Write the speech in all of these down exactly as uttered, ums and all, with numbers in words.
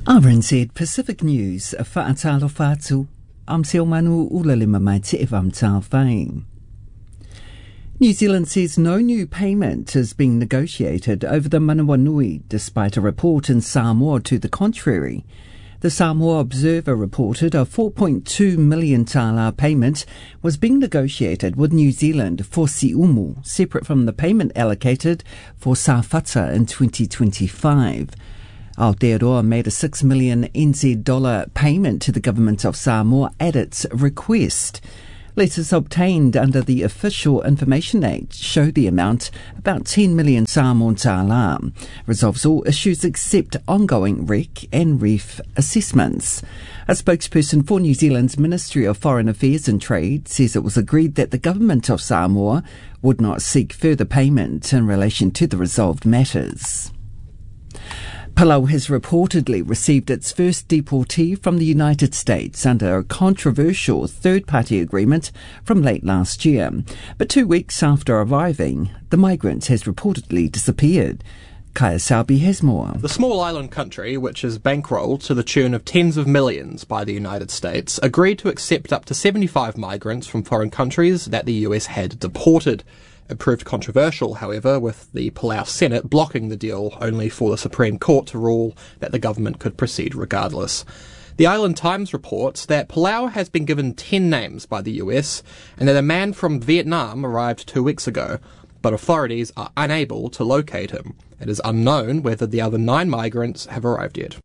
R N Z Pacific News, whaatalo whātu, am seo manu ulalima mai te evam tā whaing. New Zealand says no new payment is being negotiated over the Manawanui, despite a report in Samoa to the contrary. The Samoa Observer reported a four point two million tala payment was being negotiated with New Zealand for Siumu, separate from the payment allocated for Sāwhata in twenty twenty-five. Aotearoa made a six million N Z dollar payment to the government of Samoa at its request. Letters obtained under the Official Information Act show the amount, about ten million Samoan tala, resolves all issues except ongoing R E C and R E F assessments. A spokesperson for New Zealand's Ministry of Foreign Affairs and Trade says it was agreed that the government of Samoa would not seek further payment in relation to the resolved matters. Palau has reportedly received its first deportee from the United States under a controversial third-party agreement from late last year. But two weeks after arriving, the migrant has reportedly disappeared. Kaya Salby has more. The small island country, which is bankrolled to the tune of tens of millions by the United States, agreed to accept up to seventy-five migrants from foreign countries that the U S had deported. It proved controversial, however, with the Palau Senate blocking the deal only for the Supreme Court to rule that the government could proceed regardless. The Island Times reports that Palau has been given ten names by the U S and that a man from Vietnam arrived two weeks ago, but authorities are unable to locate him. It is unknown whether the other nine migrants have arrived yet.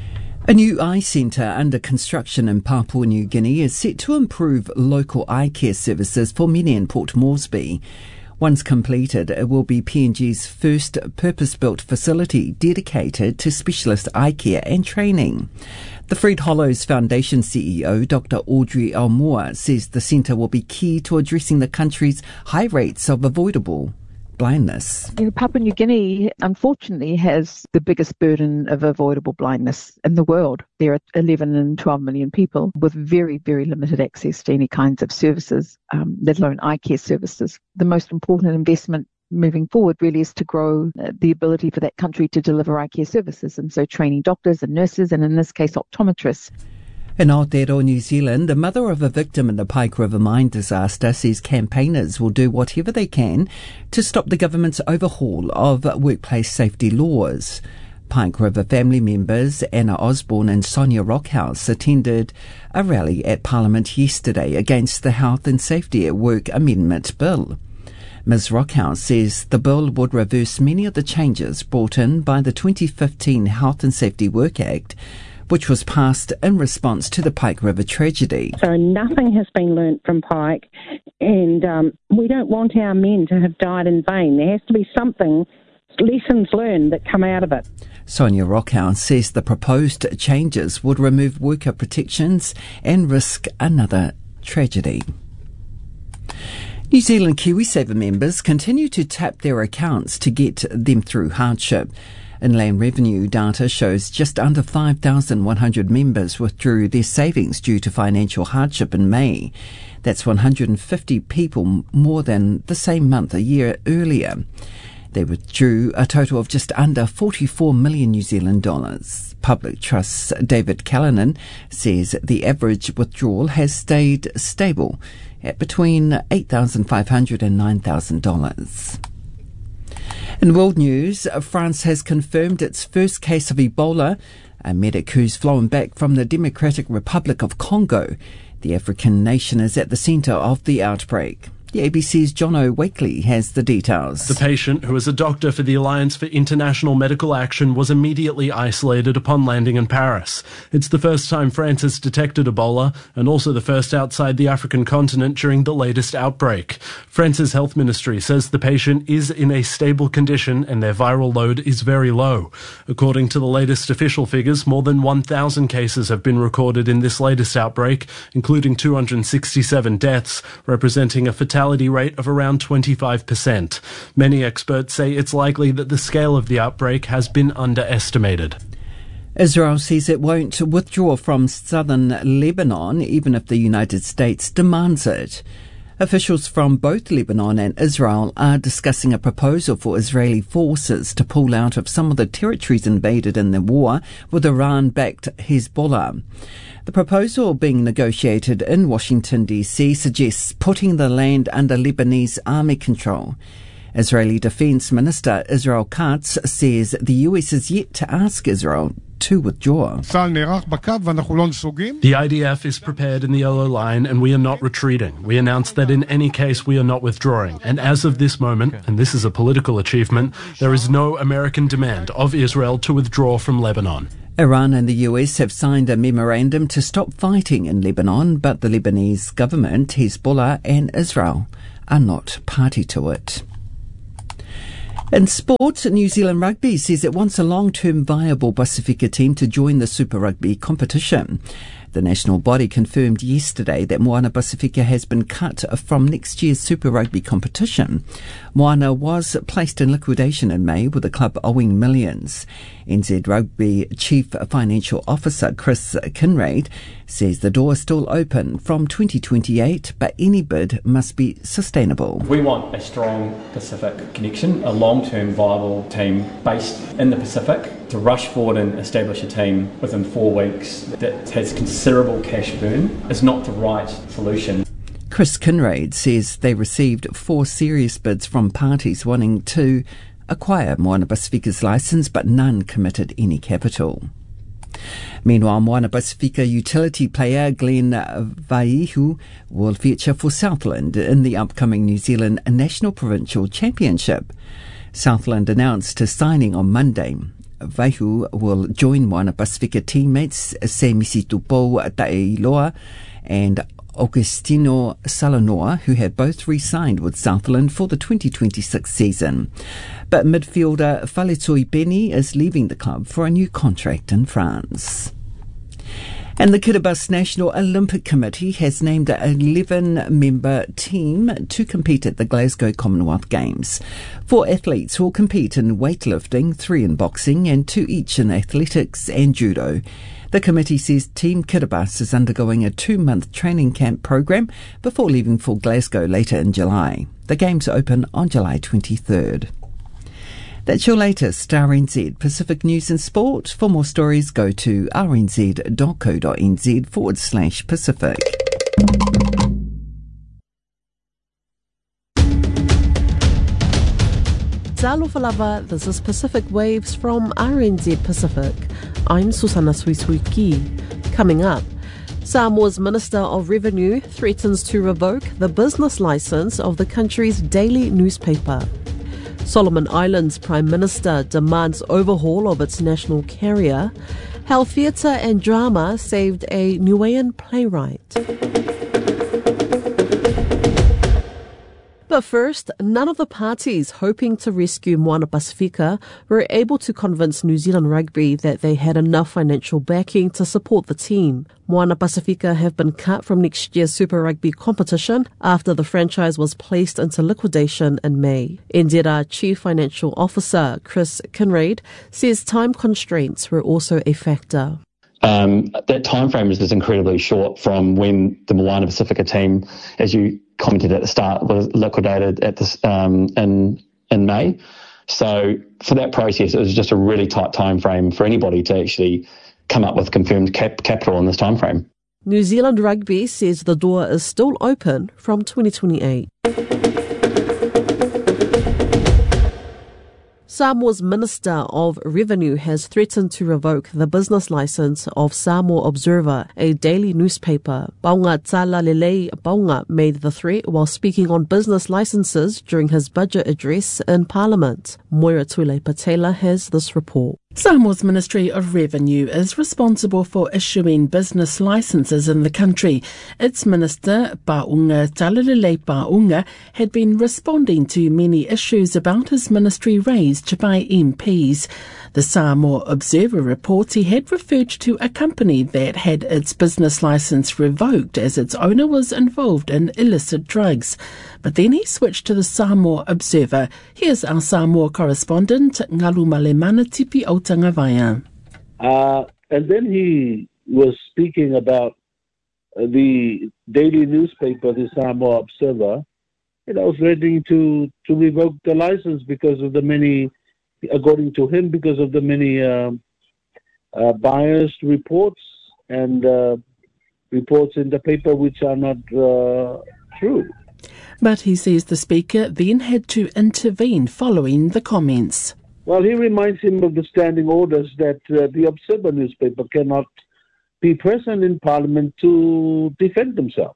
A new eye centre under construction in Papua New Guinea is set to improve local eye care services for many in Port Moresby. Once completed, it will be P N G's first purpose-built facility dedicated to specialist eye care and training. The Fred Hollows Foundation C E O, Doctor Audrey Almoa, says the centre will be key to addressing the country's high rates of avoidable blindness. Papua New Guinea, unfortunately, has the biggest burden of avoidable blindness in the world. There are eleven and twelve million people with very, very limited access to any kinds of services, um, let alone eye care services. The most important investment moving forward really is to grow uh, the ability for that country to deliver eye care services, and so training doctors and nurses, and in this case, optometrists. In Aotearoa, New Zealand, the mother of a victim in the Pike River mine disaster says campaigners will do whatever they can to stop the government's overhaul of workplace safety laws. Pike River family members Anna Osborne and Sonia Rockhouse attended a rally at Parliament yesterday against the Health and Safety at Work Amendment Bill. Miz Rockhouse says the bill would reverse many of the changes brought in by the twenty fifteen Health and Safety Work Act, which was passed in response to the Pike River tragedy. So nothing has been learnt from Pike, and um, we don't want our men to have died in vain. There has to be something, lessons learned that come out of it. Sonia Rockhouse says the proposed changes would remove worker protections and risk another tragedy. New Zealand KiwiSaver members continue to tap their accounts to get them through hardship. Inland Revenue data shows just under five thousand one hundred members withdrew their savings due to financial hardship in May. That's one hundred fifty people more than the same month a year earlier. They withdrew a total of just under forty-four million New Zealand dollars. Public Trust's David Callanan says the average withdrawal has stayed stable at between eight thousand five hundred dollars and nine thousand dollars. In world news, France has confirmed its first case of Ebola, a medic who's flown back from the Democratic Republic of Congo. The African nation is at the centre of the outbreak. The A B C's John O'Wakely has the details. The patient, who is a doctor for the Alliance for International Medical Action, was immediately isolated upon landing in Paris. It's the first time France has detected Ebola, and also the first outside the African continent during the latest outbreak. France's health ministry says the patient is in a stable condition and their viral load is very low. According to the latest official figures, more than one thousand cases have been recorded in this latest outbreak, including two hundred sixty-seven deaths, representing a fatality rate of around twenty-five percent. Many experts say it's likely that the scale of the outbreak has been underestimated. Israel says it won't withdraw from southern Lebanon even if the United States demands it. Officials from both Lebanon and Israel are discussing a proposal for Israeli forces to pull out of some of the territories invaded in the war with Iran-backed Hezbollah. The proposal being negotiated in Washington, D C suggests putting the land under Lebanese army control. Israeli Defense Minister Israel Katz says the U S is yet to ask Israel to withdraw. The I D F is prepared in the yellow line and we are not retreating. We announced that in any case we are not withdrawing. And as of this moment, and this is a political achievement, there is no American demand of Israel to withdraw from Lebanon. Iran and the U S have signed a memorandum to stop fighting in Lebanon, but the Lebanese government, Hezbollah and Israel are not party to it. In sport, New Zealand Rugby says it wants a long-term viable Pasifika team to join the Super Rugby competition. The national body confirmed yesterday that Moana Pasifika has been cut from next year's Super Rugby competition. Moana was placed in liquidation in May with the club owing millions. N Z Rugby Chief Financial Officer Chris Kinraid says the door is still open from twenty twenty-eight, but any bid must be sustainable. We want a strong Pacific connection, a long-term viable team based in the Pacific. To rush forward and establish a team within four weeks that has considerable cash burn is not the right solution. Chris Kinraid says they received four serious bids from parties wanting to acquire Moana Pasifika's licence, but none committed any capital. Meanwhile, Moana Pasifika utility player Glenn Vaihu will feature for Southland in the upcoming New Zealand National Provincial Championship. Southland announced his signing on Monday. Vaihu will join Moana Pasifika teammates Semisi Tupo Taeiloa and Augustino Salanoa, who have both re-signed with Southland for the twenty twenty-six season. But midfielder Faletoi Penny is leaving the club for a new contract in France. And the Kiribati National Olympic Committee has named an eleven-member team to compete at the Glasgow Commonwealth Games. Four athletes will compete in weightlifting, three in boxing, and two each in athletics and judo. The committee says Team Kiribati is undergoing a two-month training camp program before leaving for Glasgow later in July. The Games open on July twenty-third. That's your latest R N Z Pacific News and Sport. For more stories, go to rnz.co.nz forward slash Pacific. Zalofalava, this is Pacific Waves from R N Z Pacific. I'm Susana Suisuiki. Coming up, Samoa's Minister of Revenue threatens to revoke the business licence of the country's daily newspaper. Solomon Islands Prime Minister demands overhaul of its national carrier. How theatre and drama saved a Niuean playwright. But first, none of the parties hoping to rescue Moana Pasifika were able to convince New Zealand Rugby that they had enough financial backing to support the team. Moana Pasifika have been cut from next year's Super Rugby competition after the franchise was placed into liquidation in May. N Z R Chief Financial Officer Chris Kinraid says time constraints were also a factor. Um, that time frame is just incredibly short from when the Moana Pasifika team, as you commented at the start, was liquidated at this um, in in May. So for that process, it was just a really tight time frame for anybody to actually come up with confirmed cap- capital in this time frame. New Zealand Rugby says the door is still open from twenty twenty-eight. Samoa's Minister of Revenue has threatened to revoke the business licence of Samoa Observer, a daily newspaper. Paunga Talalelei Paunga made the threat while speaking on business licences during his budget address in Parliament. Moira Tuilaipatela has this report. Samoa's Ministry of Revenue is responsible for issuing business licences in the country. Its minister, Paunga Talalelei Paunga, had been responding to many issues about his ministry raised by M Ps. The Samoa Observer reports he had referred to a company that had its business licence revoked as its owner was involved in illicit drugs. But then he switched to the Samoa Observer. Here's our Samoa correspondent, Ngalu Malemana Tipi o Tangawaya. Uh, and then he was speaking about the daily newspaper, the Samoa Observer, you know, threatening to, to revoke the license because of the many, according to him, because of the many uh, uh, biased reports and uh, reports in the paper which are not uh, true. But he says the Speaker then had to intervene following the comments. Well, he reminds him of the standing orders that uh, the Observer newspaper cannot be present in Parliament to defend themselves.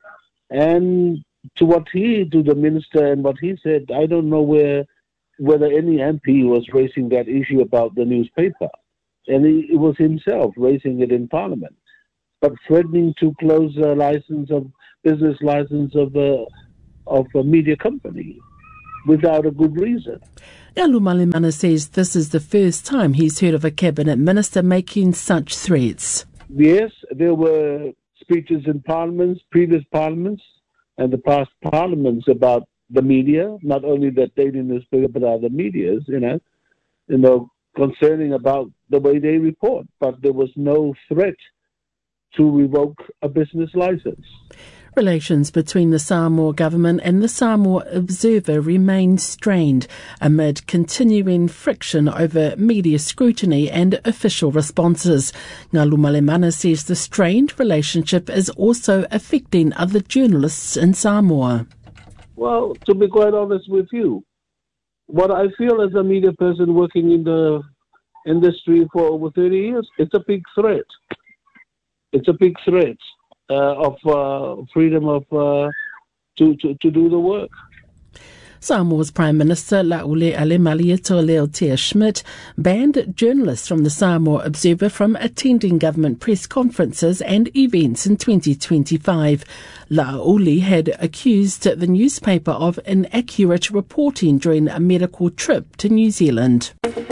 And to what he, to the minister and what he said, I don't know where whether any M P was raising that issue about the newspaper. And he, it was himself raising it in Parliament. But threatening to close a license of, business license of a, of a media company without a good reason. Alu Malemana says this is the first time he's heard of a cabinet minister making such threats. Yes, there were speeches in parliaments, previous parliaments, and the past parliaments about the media, not only the daily newspaper, but other medias, you know, you know, concerning about the way they report. But there was no threat to revoke a business license. Relations between the Samoa government and the Samoa Observer remain strained amid continuing friction over media scrutiny and official responses. Ngā Malemana says the strained relationship is also affecting other journalists in Samoa. Well, to be quite honest with you, what I feel as a media person working in the industry for over thirty years, it's a big threat. It's a big threat. Uh, of uh, freedom of uh, to, to to do the work. Samoa's Prime Minister Laule Alemaliato Leotea Schmidt banned journalists from the Samoa Observer from attending government press conferences and events in twenty twenty-five. Laule had accused the newspaper of inaccurate reporting during a medical trip to New Zealand.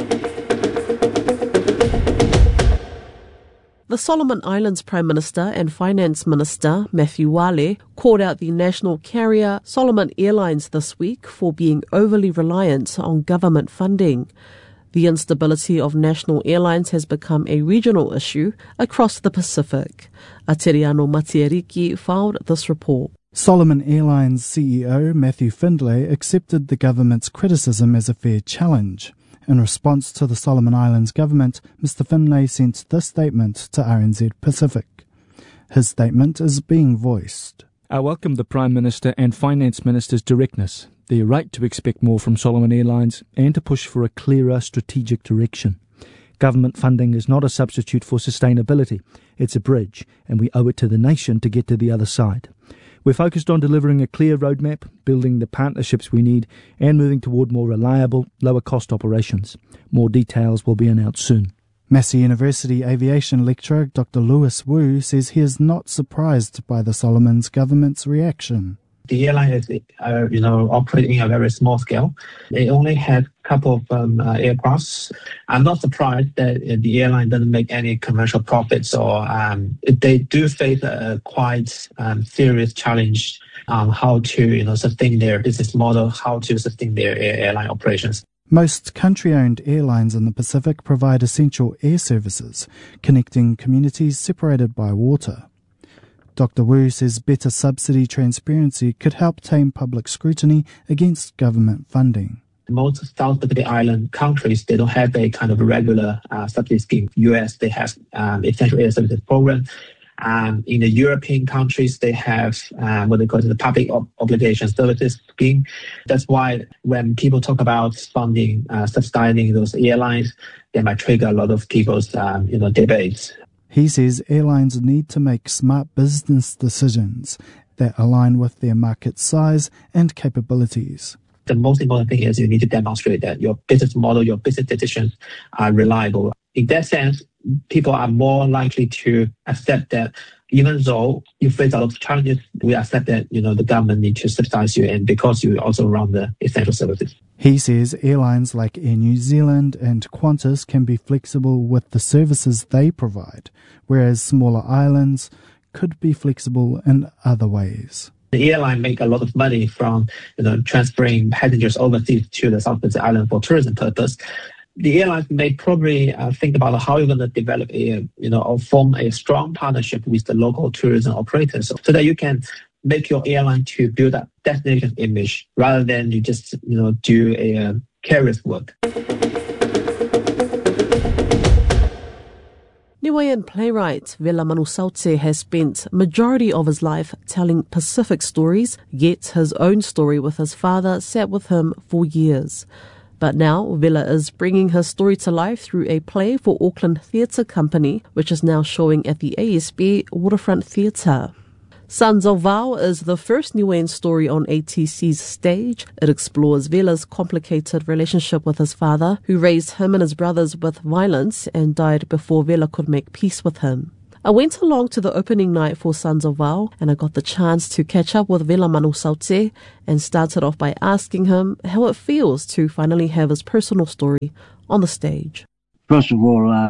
The Solomon Islands Prime Minister and Finance Minister, Matthew Wale, called out the national carrier Solomon Airlines this week for being overly reliant on government funding. The instability of national airlines has become a regional issue across the Pacific. Ateriano Matiariki filed this report. Solomon Airlines C E O Matthew Findlay accepted the government's criticism as a fair challenge. In response to the Solomon Islands government, Mister Findlay sent this statement to R N Z Pacific. His statement is being voiced. I welcome the Prime Minister and Finance Minister's directness, their right to expect more from Solomon Airlines and to push for a clearer strategic direction. Government funding is not a substitute for sustainability. It's a bridge, and we owe it to the nation to get to the other side. We're focused on delivering a clear roadmap, building the partnerships we need, and moving toward more reliable, lower-cost operations. More details will be announced soon. Massey University aviation lecturer Doctor Lewis Wu says he is not surprised by the Solomons government's reaction. The airline is, uh, you know, operating at a very small scale. They only had a couple of um, uh, aircrafts. I'm not surprised that uh, the airline doesn't make any commercial profits, or um, they do face a quite um, serious challenge on how to, you know, sustain their business model, how to sustain their air- airline operations. Most country-owned airlines in the Pacific provide essential air services, connecting communities separated by water. Doctor Wu says better subsidy transparency could help tame public scrutiny against government funding. Most South Pacific Island countries, they don't have a kind of regular uh, subsidy scheme. U S, they have um, essential air services program. Um, in the European countries, they have um, what they call the public ob- obligation services scheme. That's why when people talk about funding, uh, subsidizing those airlines, they might trigger a lot of people's um, you know, debates. He says airlines need to make smart business decisions that align with their market size and capabilities. The most important thing is you need to demonstrate that your business model, your business decisions are reliable. In that sense, people are more likely to accept that even though you face a lot of challenges, we accept that, you know, the government needs to subsidize you, and because you also run the essential services. He says airlines like Air New Zealand and Qantas can be flexible with the services they provide, whereas smaller islands could be flexible in other ways. The airline make a lot of money from, you know, transferring passengers overseas to the South Pacific Island for tourism purpose. the airlines may probably uh, think about how you're going to develop a, you know, or form a strong partnership with the local tourism operators so, so that you can make your airline to build a destination image rather than you just, you know, do a uh, carriers work. Niuean playwright Vila Manusauce has spent majority of his life telling Pacific stories, yet his own story with his father sat with him for years. But now Vila is bringing his story to life through a play for Auckland Theatre Company, which is now showing at the A S B Waterfront Theatre. Sons of Vau is the first Niuean story on A T C's stage. It explores Vila's complicated relationship with his father, who raised him and his brothers with violence and died before Vila could make peace with him. I went along to the opening night for Sons of Vau, and I got the chance to catch up with Vila Manusauce and started off by asking him how it feels to finally have his personal story on the stage. First of all, uh,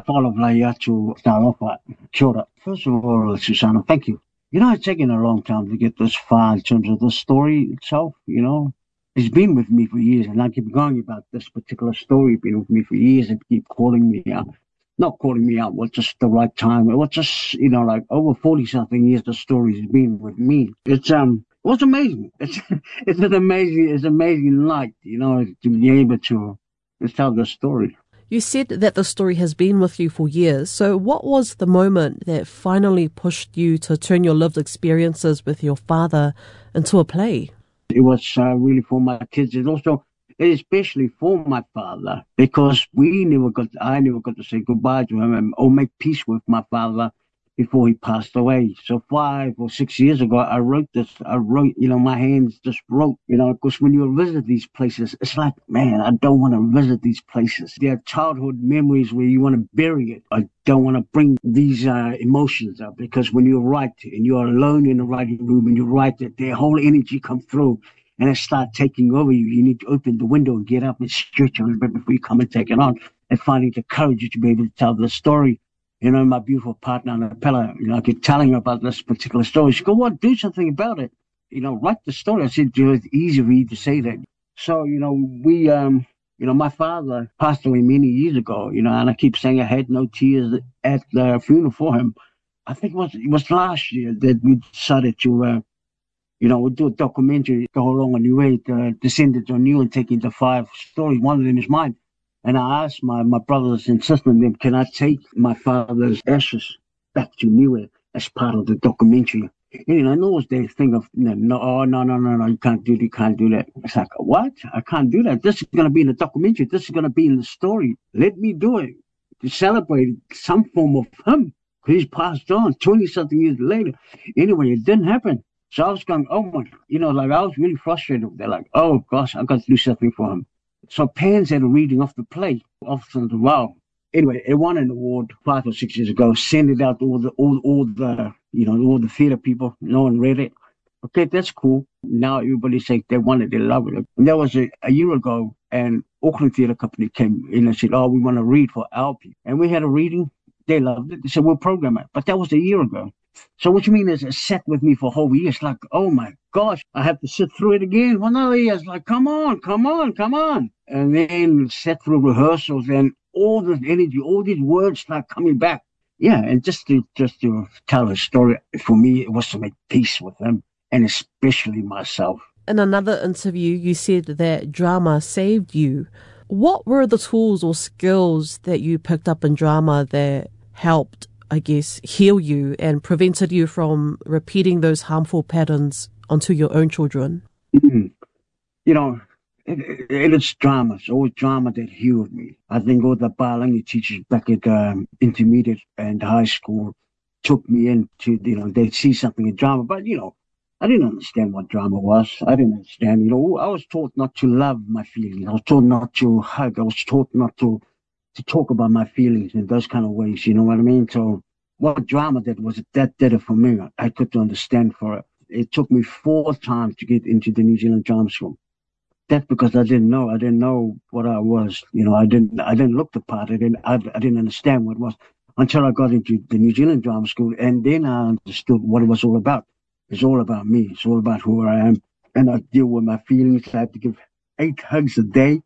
to start off with. Kia ora. First of all, Susanna, thank you. You know, it's taken a long time to get this far in terms of the story itself, you know. It's been with me for years, and I keep going about this particular story, been with me for years, and keep calling me out. Not calling me out, was just the right time. It was just, you know, like over forty-something years the story's been with me. It's, um, it was amazing. It's, it's an amazing, it's amazing night, you know, to be able to, to tell the story. You said that the story has been with you for years, so what was the moment that finally pushed you to turn your lived experiences with your father into a play? It was uh, really for my kids, and also especially for my father, because we never got, I never got to say goodbye to him and, or make peace with my father before he passed away. So five or six years ago, I wrote this, I wrote, you know, my hands just wrote, you know, because when you visit these places, it's like, man, I don't want to visit these places. They're childhood memories where you want to bury it. I don't want to bring these uh, emotions up, because when you write and you're alone in the writing room and you write it, their whole energy comes through and it starts taking over you. You need to open the window and get up and stretch a little bit before you come and take it on, and finding the courage to be able to tell the story. You know, my beautiful partner, Annapella, you know, I keep telling her about this particular story. She goes, well, do something about it. You know, write the story. I said, it's easy for you to say that. So, you know, we, um, you know, my father passed away many years ago, you know, and I keep saying I had no tears at the funeral for him. I think it was, it was last year that we decided to, uh, you know, we'll do a documentary, go along a new way, uh, Descendants on You, and take into five stories. One of them is mine. And I asked my, my brothers and sisters, can I take my father's ashes back to Niue as part of the documentary? And, you know, I know they think of, you know, no, oh, no, no, no, no, you can't do that, you can't do that. It's like, what? I can't do that. This is going to be in the documentary. This is going to be in the story. Let me do it to celebrate some form of him. Because he's passed on twenty-something years later. Anyway, it didn't happen. So I was going, oh, my, you know, like I was really frustrated. They're like, oh, gosh, I've got to do something for him. So Pans had a reading of the play, of the wow. Anyway, it won an award five or six years ago. Sent it out to all the all, all the you know all the theatre people. No one read it. Okay, that's cool. Now everybody say they want it, they love it. And that was a, a year ago, and Auckland Theatre Company came in and said, "Oh, we want to read for our people." And we had a reading. They loved it. They said, "We'll program it." But that was a year ago. So what you mean is it sat with me for a whole year. It's like, oh my gosh, I have to sit through it again. One other year, it's like, come on, come on, come on. And then sat through rehearsals, and all this energy, all these words start coming back. Yeah, and just to just to tell a story, for me, it was to make peace with them, and especially myself. In another interview, you said that drama saved you. What were the tools or skills that you picked up in drama that helped, I guess, heal you and prevented you from repeating those harmful patterns onto your own children? Mm-hmm. You know, it, it, it is drama. It's always drama that healed me. I think all the Balangi teachers back at um, intermediate and high school took me into, you know, they'd see something in drama. But, you know, I didn't understand what drama was. I didn't understand, you know, I was taught not to love my feelings. I was taught not to hug. I was taught not to to talk about my feelings in those kind of ways, you know what I mean? So what drama that was, that did it for me. I could understand for it. It took me four times to get into the New Zealand Drama School. That's because I didn't know. I didn't know what I was. You know, I didn't I didn't look the part. I didn't, I, I didn't understand what it was until I got into the New Zealand Drama School. And then I understood what it was all about. It's all about me. It's all about who I am. And I deal with my feelings. I have to give eight hugs a day.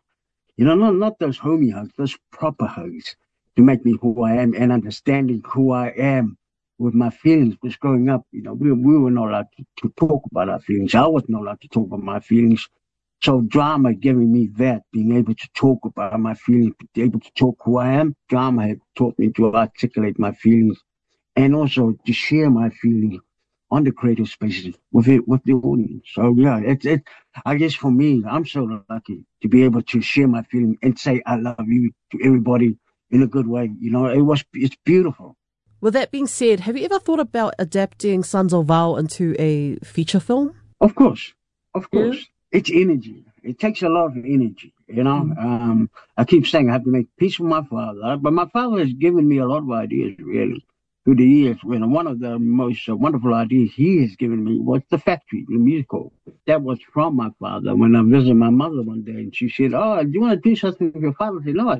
You know, not, not those homie hugs, those proper hugs to make me who I am and understanding who I am with my feelings. Because growing up, you know, we, we were not allowed to, to talk about our feelings. I was not allowed to talk about my feelings. So drama giving me that, being able to talk about my feelings, being able to talk who I am, drama had taught me to articulate my feelings and also to share my feelings on the creative spaces with it, with the audience. So yeah, it's it. I guess for me, I'm so lucky to be able to share my feelings and say I love you to everybody in a good way. You know, it was it's beautiful. With that being said, have you ever thought about adapting Sons of Val into a feature film? Of course, of course. Yeah. It's energy. It takes a lot of energy, you know. Mm-hmm. Um, I keep saying I have to make peace with my father, but my father has given me a lot of ideas, really, through the years. When one of the most uh, wonderful ideas he has given me was the factory, the musical. That was from my father. When I visited my mother one day, and she said, "Oh, do you want to do something with your father?" I said, "No,